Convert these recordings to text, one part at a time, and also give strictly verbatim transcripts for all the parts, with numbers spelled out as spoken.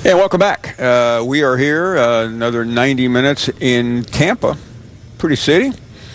And welcome back. Uh, we are here uh, another ninety minutes in Tampa. Pretty city.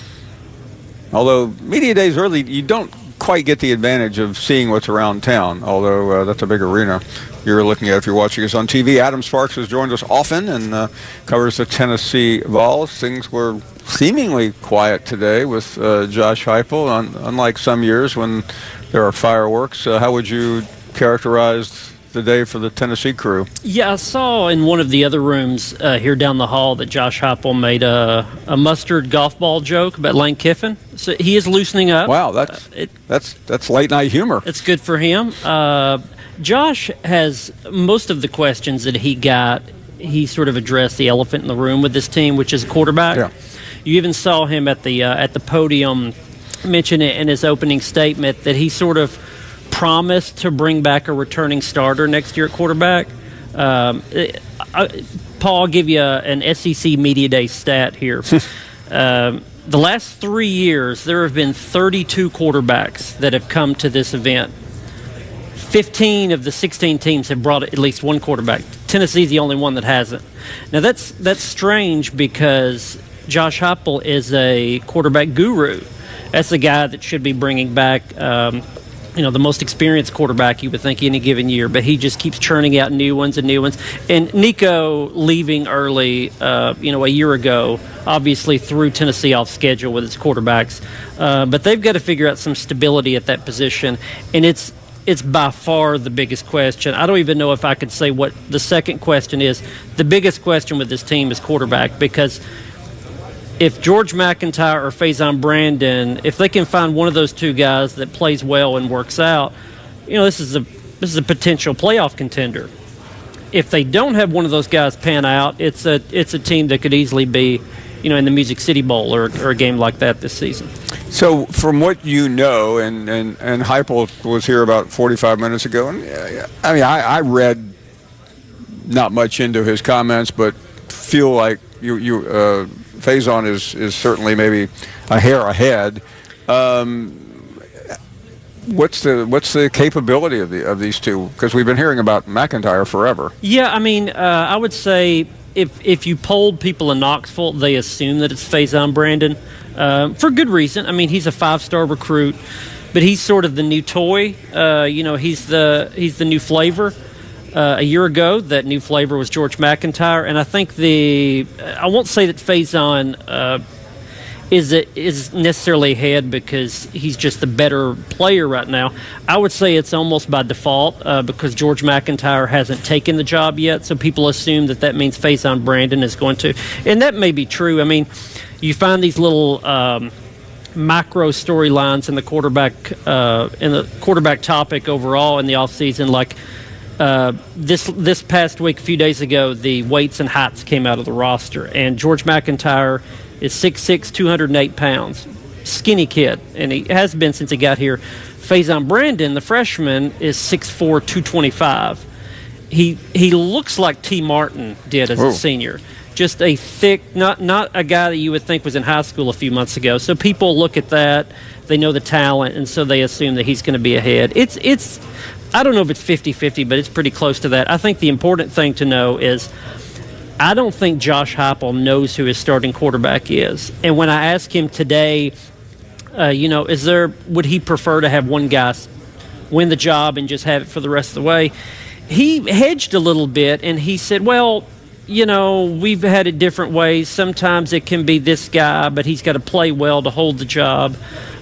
Although media days early, you don't quite get the advantage of seeing what's around town, although uh, that's a big arena you're looking at if you're watching us on T V. Adam Sparks has joined us often and uh, covers the Tennessee Vols. Things were seemingly quiet today with uh, Josh Heupel, un unlike some years when there are fireworks. Uh, how would you characterize the day for the Tennessee crew? Yeah, I saw in one of the other rooms uh, here down the hall that Josh Heupel made a, a mustard golf ball joke about Lane Kiffin. So he is loosening up. Wow, that's uh, it, that's that's late night humor. It's good for him. Uh, Josh has most of the questions that he got. He sort of addressed the elephant in the room with this team, which is quarterback. Yeah. You even saw him at the uh, at the podium mention it in his opening statement that he sort of promised to bring back a returning starter next year at quarterback. Um, I, Paul, I'll give you a, an S E C Media Day stat here. um, the last three years, there have been thirty-two quarterbacks that have come to this event. fifteen of the sixteen teams have brought at least one quarterback. Tennessee's the only one that hasn't. Now, that's that's strange because Josh Heupel is a quarterback guru. That's the guy that should be bringing back um, you know, the most experienced quarterback you would think any given year, but he just keeps churning out new ones and new ones. And Nico leaving early, uh, you know, a year ago, obviously threw Tennessee off schedule with its quarterbacks. Uh, but they've got to figure out some stability at that position, and it's it's by far the biggest question. I don't even know if I could say what the second question is. The biggest question with this team is quarterback, because if George McIntyre or Faison Brandon, if they can find one of those two guys that plays well and works out, you know, this is a this is a potential playoff contender. If they don't have one of those guys pan out, it's a it's a team that could easily be, you know, in the Music City Bowl or, or a game like that this season. So, from what you know, and and and Heupel was here about forty-five minutes ago, and uh, I mean, I, I read not much into his comments, but feel like you you. Uh, Faison is, is certainly maybe a hair ahead. Um, what's the what's the capability of the of these two? Because we've been hearing about McIntyre forever. Yeah, I mean, uh, I would say if if you polled people in Knoxville, they assume that it's Faison Brandon uh, for good reason. I mean, he's a five-star recruit, but he's sort of the new toy. Uh, you know, he's the he's the new flavor. Uh, a year ago, that new flavor was George McIntyre, and I think the I won't say that Faison uh, is is necessarily ahead because he's just the better player right now. I would say it's almost by default uh, because George McIntyre hasn't taken the job yet, so people assume that that means Faison Brandon is going to, and that may be true. I mean, you find these little um, macro storylines in the quarterback uh, in the quarterback topic overall in the offseason, like. Uh, this this past week, a few days ago, the weights and heights came out of the roster, and George McIntyre is six six, two hundred eight pounds, skinny kid, and he has been since he got here. Faison Brandon, the freshman, is six four, two twenty-five. He he looks like T. Martin did as Whoa. a senior, just a thick, not not a guy that you would think was in high school a few months ago. So people look at that, they know the talent, and so they assume that he's going to be ahead. It's it's. I don't know if it's fifty fifty, but it's pretty close to that. I think the important thing to know is I don't think Josh Heupel knows who his starting quarterback is. And when I asked him today, uh, you know, is there would he prefer to have one guy win the job and just have it for the rest of the way, he hedged a little bit, and he said, well, you know, we've had it different ways. Sometimes it can be this guy, but he's got to play well to hold the job.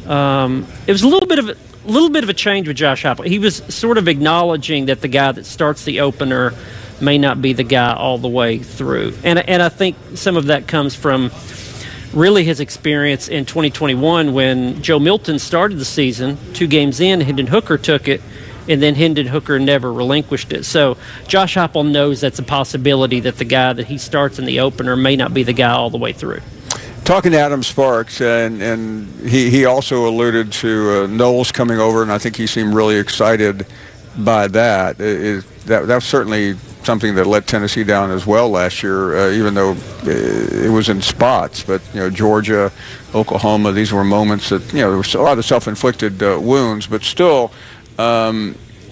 Um, it was a little bit of a A little bit of a change with Josh Heupel. He was sort of acknowledging that the guy that starts the opener may not be the guy all the way through. And and I think some of that comes from really his experience in twenty twenty-one when Joe Milton started the season, two games in, Hendon Hooker took it, and then Hendon Hooker never relinquished it. So Josh Heupel knows that's a possibility that the guy that he starts in the opener may not be the guy all the way through. Talking to Adam Sparks, and, and he, he also alluded to uh, Knowles coming over, and I think he seemed really excited by that. It, it, that. That's certainly something that let Tennessee down as well last year, uh, even though it was in spots. But, you know, Georgia, Oklahoma, these were moments that, you know, there was a lot of self-inflicted uh, wounds, but still, um,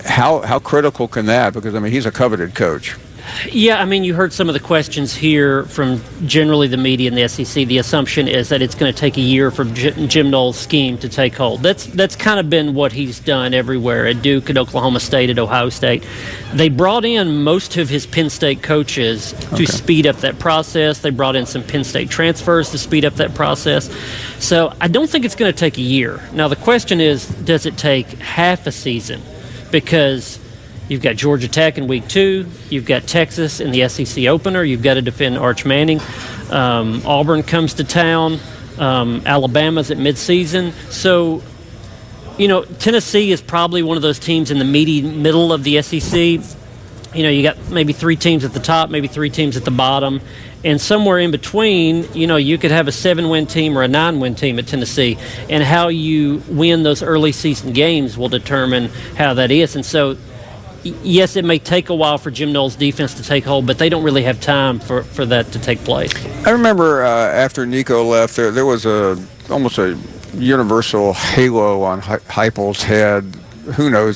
how how critical can that? Because I mean, he's a coveted coach. Yeah, I mean, you heard some of the questions here from generally the media in the S E C. The assumption is that it's going to take a year for J- Jim Knowles' scheme to take hold. That's that's kind of been what he's done everywhere, at Duke, at Oklahoma State, at Ohio State. They brought in most of his Penn State coaches to okay. speed up that process. They brought in some Penn State transfers to speed up that process. So I don't think it's going to take a year. Now, the question is, does it take half a season? Because you've got Georgia Tech in week two. You've got Texas in the S E C opener. You've got to defend Arch Manning. Um, Auburn comes to town. Um, Alabama's at midseason. So, you know, Tennessee is probably one of those teams in the meaty middle of the S E C. You know, you got maybe three teams at the top, maybe three teams at the bottom. And somewhere in between, you know, you could have a seven-win team or a nine-win team at Tennessee. And how you win those early season games will determine how that is. And so, yes, it may take a while for Jim Knowles' defense to take hold, but they don't really have time for, for that to take place. I remember uh, after Nico left, there there was a almost a universal halo on Heupel's head. Who knows?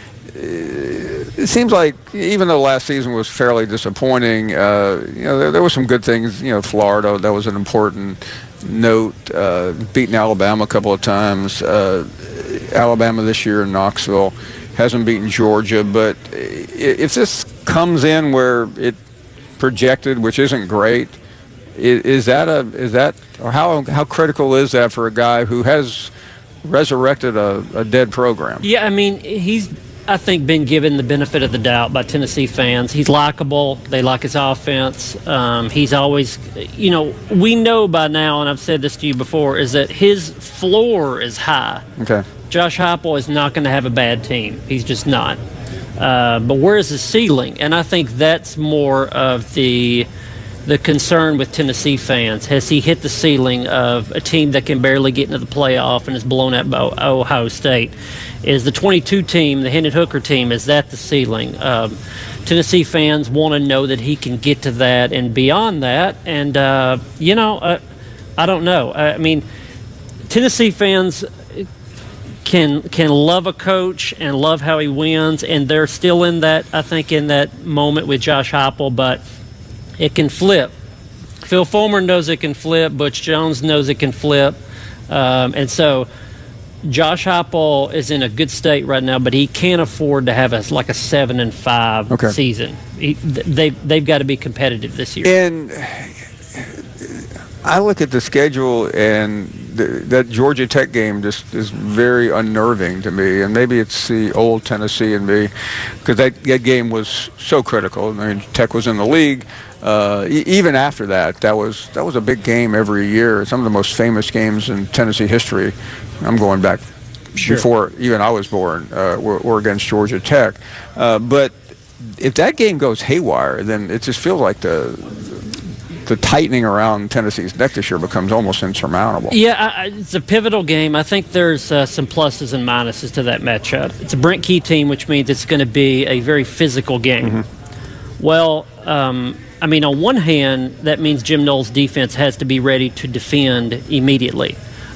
It seems like even though last season was fairly disappointing, uh, you know, there, there were some good things. You know, Florida, that was an important note. Uh, beating Alabama a couple of times. Uh, Alabama this year in Knoxville. Hasn't beaten Georgia, but if this comes in where it projected, which isn't great, is that a is that or how how critical is that for a guy who has resurrected a, a dead program? Yeah, I mean, he's I think been given the benefit of the doubt by Tennessee fans. He's likable. They like his offense. Um, he's always, you know, we know by now, and I've said this to you before, is that his floor is high. Okay. Josh Heupel is not going to have a bad team. He's just not. Uh, but where is the ceiling? And I think that's more of the the concern with Tennessee fans. Has he hit the ceiling of a team that can barely get into the playoff and is blown out by Ohio State? Is the twenty-two team, the Hendon Hooker team, is that the ceiling? Um, Tennessee fans want to know that he can get to that and beyond that. And, uh, you know, uh, I don't know. I mean, Tennessee fans can can love a coach and love how he wins, and they're still in that, I think, in that moment with Josh Heupel, but it can flip. Phil Fulmer knows it can flip. Butch Jones knows it can flip. Um, and so Josh Heupel is in a good state right now, but he can't afford to have a, like a seven and five okay. season. He, they, they've got to be competitive this year. And I look at the schedule, and the, that Georgia Tech game just is very unnerving to me. And maybe it's the old Tennessee in me, because that, that game was so critical. I mean, Tech was in the league. Uh, e- even after that, that was that was a big game every year. Some of the most famous games in Tennessee history. I'm going back sure. before even I was born. Uh, were, were against Georgia Tech. Uh, but if that game goes haywire, then it just feels like the the tightening around Tennessee's neck this year becomes almost insurmountable. Yeah, I, it's a pivotal game. I think there's uh, some pluses and minuses to that matchup. It's a Brent Key team, which means it's going to be a very physical game. Mm-hmm. Well, um, I mean, on one hand, that means Jim Knowles' defense has to be ready to defend immediately.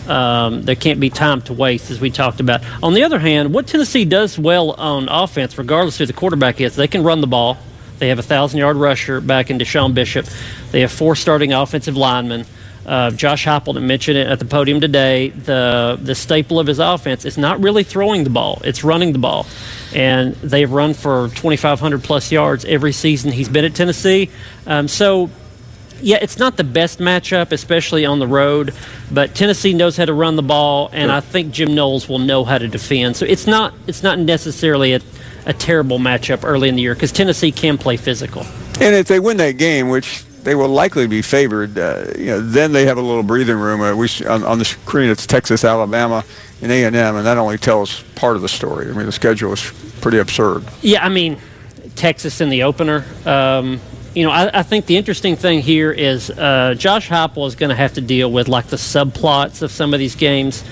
Um, there can't be time to waste, as we talked about. On the other hand, what Tennessee does well on offense, regardless of who the quarterback is, they can run the ball. They have a thousand-yard rusher back in Deshaun Bishop. They have four starting offensive linemen. Uh, Josh Heupel mentioned it at the podium today. The the staple of his offense is not really throwing the ball; it's running the ball. And they've run for twenty-five hundred plus yards every season he's been at Tennessee. Um, so, yeah, it's not the best matchup, especially on the road. But Tennessee knows how to run the ball, and sure. I think Jim Knowles will know how to defend. So it's not it's not necessarily a a terrible matchup early in the year, because Tennessee can play physical. And if they win that game, which they will likely be favored, uh, you know, then they have a little breathing room. Uh, we on, on the screen, it's Texas, Alabama, and A and M, and that only tells part of the story. I mean, the schedule is pretty absurd. Yeah, I mean, Texas in the opener. Um, you know, I, I think the interesting thing here is uh, Josh Heupel is going to have to deal with, like, the subplots of some of these games.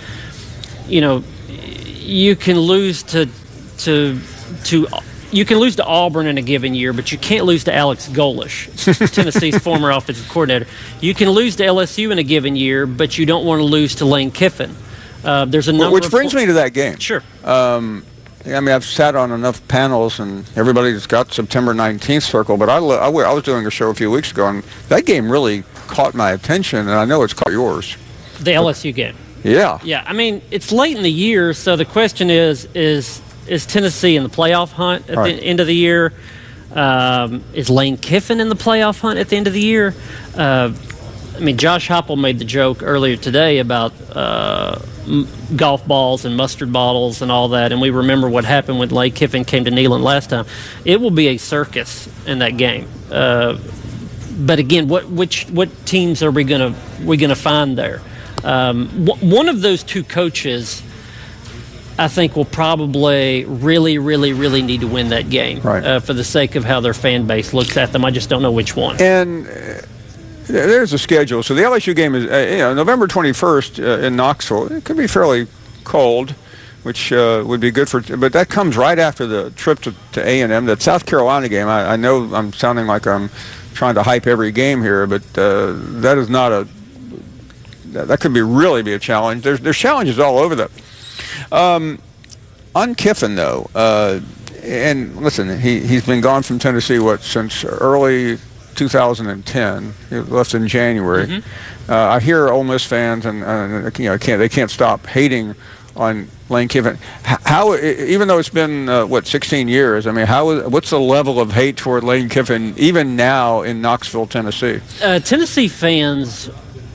You know, you can lose to to to you can lose to Auburn in a given year, but you can't lose to Alex Golish, Tennessee's former offensive coordinator. You can lose to L S U in a given year, but you don't want to lose to Lane Kiffin. Uh, there's a number Which of brings me to that game. Sure. Um, I mean, I've sat on enough panels, and everybody's got September nineteenth circle, but I, I, I was doing a show a few weeks ago, and that game really caught my attention, and I know it's caught yours. The L S U game. Yeah. Yeah, I mean, it's late in the year, so the question is, is is Tennessee in the playoff hunt at right. the end of the year? Um, is Lane Kiffin in the playoff hunt at the end of the year? Uh, I mean, Josh Heupel made the joke earlier today about uh, m- golf balls and mustard bottles and all that, and we remember what happened when Lane Kiffin came to Neyland last time. It will be a circus in that game. Uh, but again, what which what teams are we gonna we gonna find there? Um, w- one of those two coaches, I think, will probably really, really, really need to win that game right. uh, for the sake of how their fan base looks at them. I just don't know which one. And uh, there's a schedule. So the L S U game is uh, you know, November twenty-first uh, in Knoxville. It could be fairly cold, which uh, would be good for. But that comes right after the trip to, to A and M. That South Carolina game. I, I know I'm sounding like I'm trying to hype every game here, but uh, that is not a. That could be really be a challenge. There's there's challenges all over that. Um, on Kiffin though, uh, and listen, he he's been gone from Tennessee what since early two thousand ten. He left in January. Mm-hmm. Uh, I hear Ole Miss fans and uh, you know can't they can't stop hating on Lane Kiffin. How, even though it's been uh, what sixteen years, I mean, how what's the level of hate toward Lane Kiffin even now in Knoxville, Tennessee? Uh, Tennessee fans.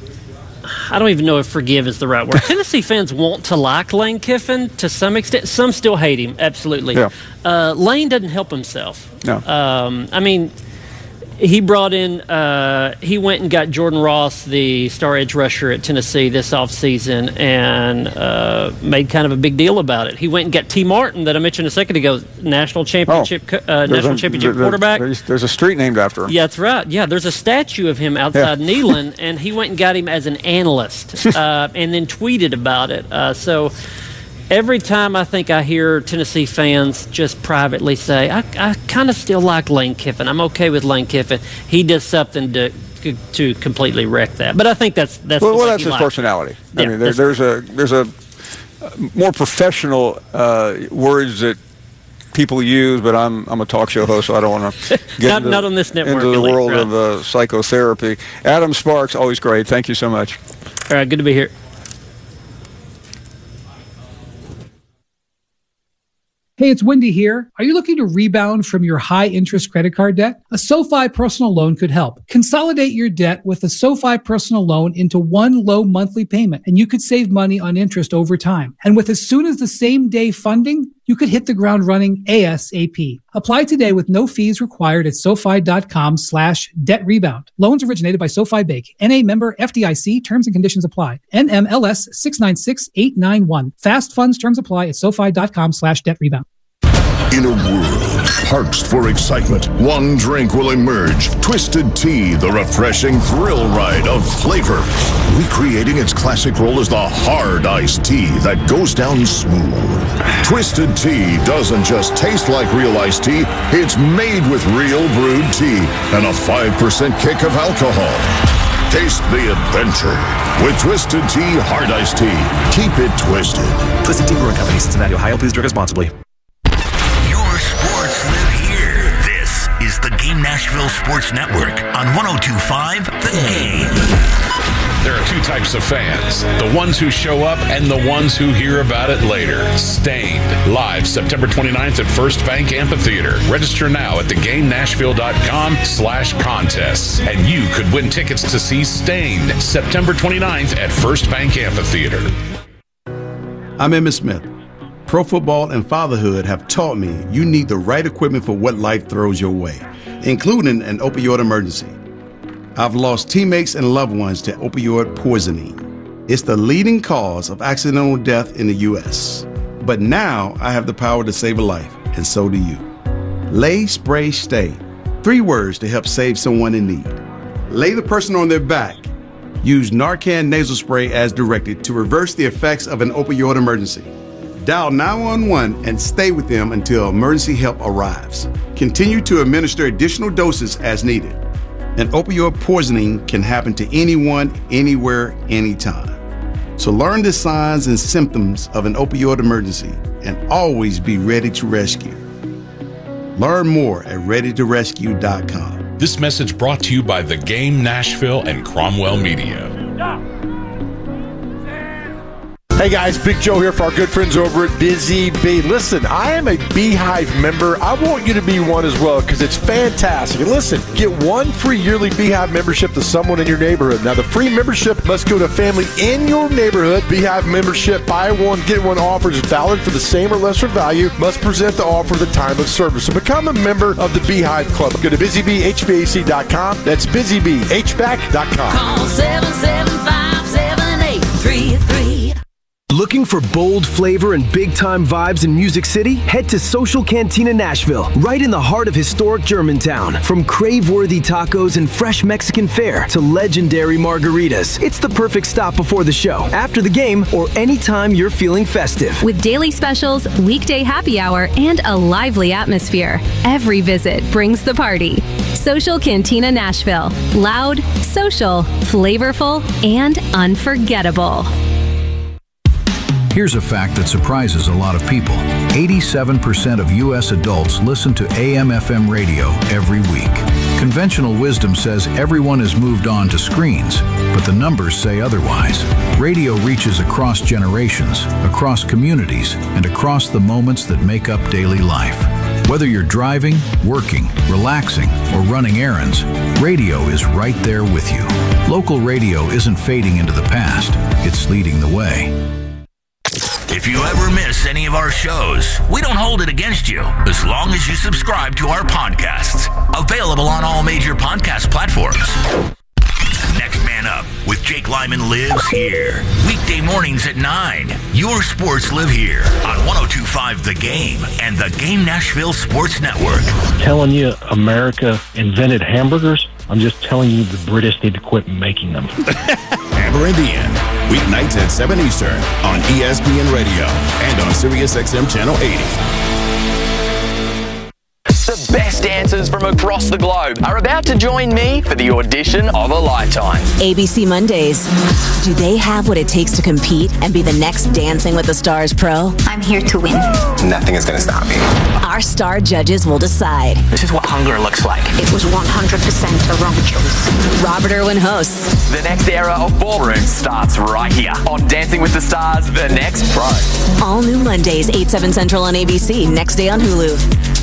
I don't even know if forgive is the right word. Tennessee fans want to like Lane Kiffin to some extent. Some still hate him, absolutely. Yeah. Uh, Lane doesn't help himself. No. Um, I mean, he brought in, uh, he went and got Jordan Ross, the star edge rusher at Tennessee this offseason, and uh, made kind of a big deal about it. He went and got T. Martin, that I mentioned a second ago, national championship oh, uh, national a, championship there, quarterback. There's, there's a street named after him. Yeah, that's right. Yeah, there's a statue of him outside yeah. Neyland, and he went and got him as an analyst uh, and then tweeted about it. Uh, so every time I think I hear Tennessee fans just privately say, I, I kind of still like Lane Kiffin. I'm okay with Lane Kiffin. He does something to to completely wreck that. But I think that's that's well, well that's his like. personality. Yeah, I mean, there, there's a there's a more professional uh, words that people use, but I'm I'm a talk show host, so I don't want to get not, into, not on this network, into the world right? of uh, psychotherapy. Adam Sparks, always great. Thank you so much. All right, good to be here. Hey, it's Wendy here. Are you looking to rebound from your high-interest credit card debt? A SoFi personal loan could help. Consolidate your debt with a SoFi personal loan into one low monthly payment, and you could save money on interest over time. And with as soon as the same day funding, you could hit the ground running ASAP. Apply today with no fees required at SoFi.com slash debt rebound. Loans originated by SoFi Bank. N A member F D I C. Terms and conditions apply. N M L S six nine six eight nine one. Fast funds terms apply at SoFi.com slash debt rebound. In a world parched for excitement, one drink will emerge. Twisted Tea, the refreshing thrill ride of flavor. Recreating its classic role as the hard iced tea that goes down smooth. Twisted Tea doesn't just taste like real iced tea, it's made with real brewed tea and a five percent kick of alcohol. Taste the adventure with Twisted Tea Hard Iced Tea. Keep it twisted. Twisted Tea Brewing Company, Cincinnati, Ohio. Please drink responsibly. Is the Game Nashville Sports Network on one oh two point five The Game. There are two types of fans, the ones who show up and the ones who hear about it later. Stained, live September twenty-ninth at First Bank Amphitheater. Register now at theGameNashville.com slash contests, and you could win tickets to see Stained September twenty-ninth at First Bank Amphitheater. I'm Emmitt Smith. Pro football and fatherhood have taught me you need the right equipment for what life throws your way, including an opioid emergency. I've lost teammates and loved ones to opioid poisoning. It's the leading cause of accidental death in the U S. But now I have the power to save a life, and so do you. Lay, Spray, Stay. Three words to help save someone in need. Lay the person on their back. Use Narcan nasal spray as directed to reverse the effects of an opioid emergency. Dial nine one one and stay with them until emergency help arrives. Continue to administer additional doses as needed. An opioid poisoning can happen to anyone, anywhere, anytime. So learn the signs and symptoms of an opioid emergency and always be ready to rescue. Learn more at ready to rescue dot com. This message brought to you by The Game Nashville and Cromwell Media. Hey guys, Big Joe here for our good friends over at Busy Bee. Listen, I am a Beehive member. I want you to be one as well because it's fantastic. And listen, get one free yearly Beehive membership to someone in your neighborhood. Now, the free membership must go to a family in your neighborhood. Beehive membership, buy one, get one offer is valid for the same or lesser value. Must present the offer at the time of service. So become a member of the Beehive Club. Go to busy bee h v a c dot com. That's busy bee h v a c dot com. Call seven seven five, seven eight three three. Looking for bold flavor and big-time vibes in Music City? Head to Social Cantina Nashville, right in the heart of historic Germantown. From crave-worthy tacos and fresh Mexican fare to legendary margaritas, it's the perfect stop before the show, after the game, or anytime you're feeling festive. With daily specials, weekday happy hour, and a lively atmosphere, every visit brings the party. Social Cantina Nashville. Loud, social, flavorful, and unforgettable. Here's a fact that surprises a lot of people. eighty-seven percent of U S adults listen to A M F M radio every week. Conventional wisdom says everyone has moved on to screens, but the numbers say otherwise. Radio reaches across generations, across communities, and across the moments that make up daily life. Whether you're driving, working, relaxing, or running errands, radio is right there with you. Local radio isn't fading into the past, it's leading the way. If you ever miss any of our shows, we don't hold it against you as long as you subscribe to our podcasts. Available on all major podcast platforms. Next Man Up with Jake Lyman lives here. Weekday mornings at nine. Your sports live here on one oh two point five The Game and the Game Nashville Sports Network. Telling you America invented hamburgers? I'm just telling you the British need to quit making them. Amber and Ian, weeknights at seven Eastern on E S P N Radio and on Sirius X M Channel eighty. The best dancers from across the globe are about to join me for the audition of a lifetime. A B C Mondays. Do they have what it takes to compete and be the next Dancing with the Stars pro? I'm here to win. Nothing is going to stop me. Our star judges will decide. This is what hunger looks like. It was one hundred percent the wrong choice. Robert Irwin hosts. The next era of ballroom starts right here on Dancing with the Stars, The Next Pro. All new Mondays, eight, seven Central on A B C. Next day on Hulu.